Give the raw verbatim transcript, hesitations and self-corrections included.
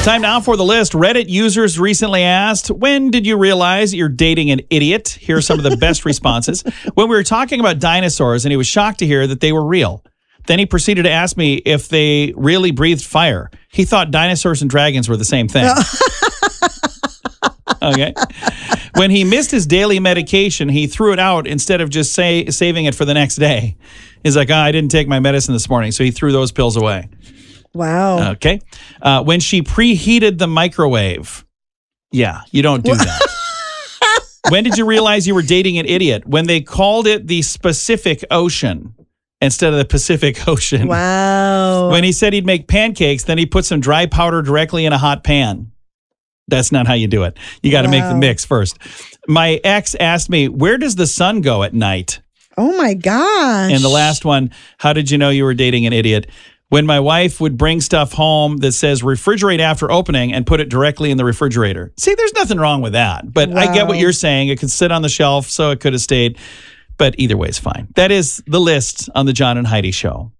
Time now for the list. Reddit users recently asked, when did you realize you're dating an idiot? Here are some of the best responses. When we were talking about dinosaurs, and he was shocked to hear that they were real. Then he proceeded to ask me if they really breathed fire. He thought dinosaurs and dragons were the same thing. Okay. When he missed his daily medication, he threw it out instead of just say, saving it for the next day. He's like, oh, I didn't take my medicine this morning, so he threw those pills away. Wow. Okay. Uh, when she preheated the microwave. Yeah, you don't do that. When did you realize you were dating an idiot? When they called it the Pacific Ocean instead of the Pacific Ocean. Wow. When he said he'd make pancakes, then he put some dry powder directly in a hot pan. That's not how you do it. You got to wow. make the mix first. My ex asked me, where does the sun go at night? Oh, my gosh. And the last one, how did you know you were dating an idiot? When my wife would bring stuff home that says refrigerate after opening and put it directly in the refrigerator. See, there's nothing wrong with that. But wow. I get what you're saying. It could sit on the shelf, so it could have stayed. But either way is fine. That is the list on the John and Heidi Show.